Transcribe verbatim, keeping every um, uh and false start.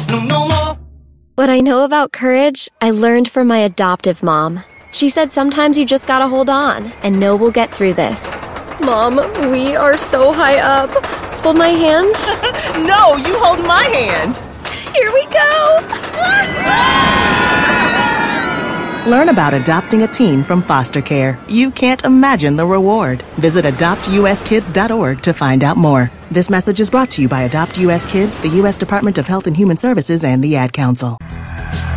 no, no more. What I know about courage, I learned from my adoptive mom. She said sometimes you just gotta hold on and know we'll get through this. Mom, we are so high up. Hold my hand. No, you hold my hand. Here we go. Learn about adopting a teen from foster care. You can't imagine the reward. Visit adopt u s kids dot org to find out more. This message is brought to you by Adopt U S Kids, the U S Department of Health and Human Services, and the Ad Council.